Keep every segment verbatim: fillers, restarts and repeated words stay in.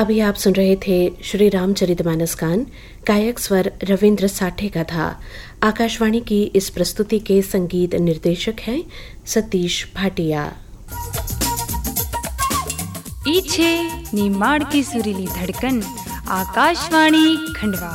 अभी आप सुन रहे थे श्री रामचरितमानस गान। गायक स्वर रविंद्र साठे का था। आकाशवाणी की इस प्रस्तुति के संगीत निर्देशक हैं सतीश भाटिया। इच्छे निमाड़ की सुरीली धड़कन, आकाशवाणी खंडवा।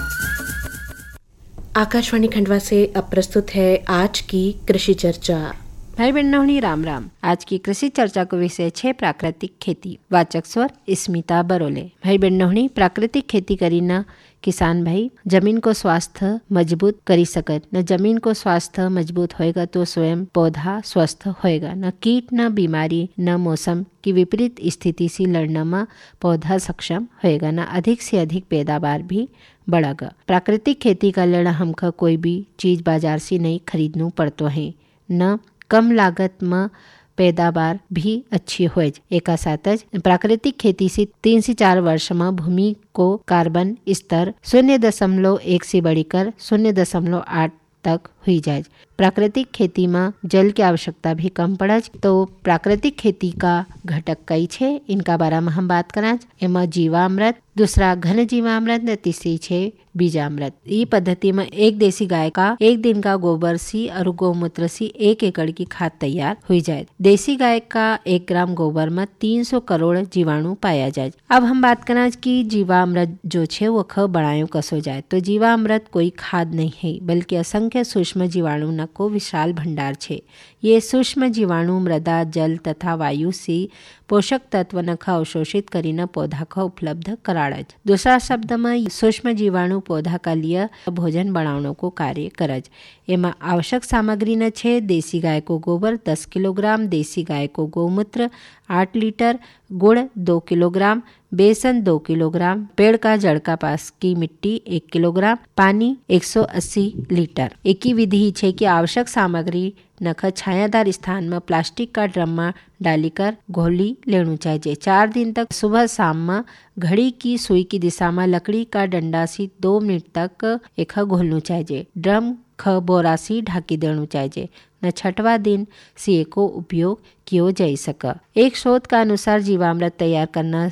आकाशवाणी खंडवा से अब प्रस्तुत है आज की कृषि चर्चा। भाई बहनों राम राम। आज की कृषि चर्चा को विषय छे प्राकृतिक खेती। वाचक स्वर स्मिता बरोले। भाई बहनों, प्राकृतिक खेती करी न किसान भाई जमीन को स्वास्थ्य मजबूत करी सकत। न जमीन को स्वास्थ्य मजबूत होएगा तो स्वयं पौधा स्वस्थ होएगा। न कीट न बीमारी न मौसम की विपरीत स्थिति से लड़ने में पौधा सक्षम होएगा। न अधिक से अधिक पैदावार भी बढ़ेगा। प्राकृतिक खेती का लेना हमका कोई भी चीज बाजार से नहीं खरीदना पड़तो है। न कम लागत में पैदावार भी अच्छी हो। एक साथ प्राकृतिक खेती से तीन से चार वर्ष में भूमि को कार्बन स्तर शून्य दशमलव एक से बढ़कर शून्य दशमलव आठ तक हुई जाए। प्राकृतिक खेती में जल की आवश्यकता भी कम पड़े। तो प्राकृतिक खेती का घटक कई छे, इनका बारे में हम बात करें। एमा जीवामृत, दूसरा घन जीवामृत न तीसरी छे बीजामृत। ये पद्धति में एक देसी गाय का एक दिन का गोबर सी और गौमूत्र सी एक एकड़ की खाद तैयार हुई जाए। देसी गाय का एक ग्राम गोबर में तीन सौ करोड़ जीवाणु पाया जाए। अब हम बात करें कि जीवामृत जो छे वो ख बढ़ायो कसो जाए। तो जीवामृत कोई खाद नहीं है, बल्कि असंख्य सूक्ष्म जीवाणु न को विशाल भंडार छे। ये सूक्ष्म जीवाणु मृदा, जल तथा वायु से पोषक तत्व न ख अवशोषित करीने पौधा का उपलब्ध कराड़े। दूसरा शब्द में सूक्ष्म जीवाणु पौधा का लिए भोजन बनाने को कार्य करज। एमा आवश्यक सामग्री न छे देसी गाय को गोबर दस किलोग्राम, देसी गाय को गौमूत्र आठ लीटर, गुड़ दो किलोग्राम, बेसन दो किलोग्राम, पेड़ का जड़ का पास की मिट्टी एक किलोग्राम, पानी एक सौ अस्सी लीटर। एक ही विधि छे कि आवश्यक सामग्री नख छायादार स्थान में प्लास्टिक का ड्रम में डालीकर घोली लेना चाहिए। चार दिन तक सुबह शाम में घड़ी की सुई की दिशा में लकड़ी का डंडा से दो मिनट तक एक घोलना चाहिए। ड्रम ख बोरा से ढाकी देना चाहिए। न छठवा दिन से को उपयोग किया जा सका। एक शोध का अनुसार जीवामृत तैयार करना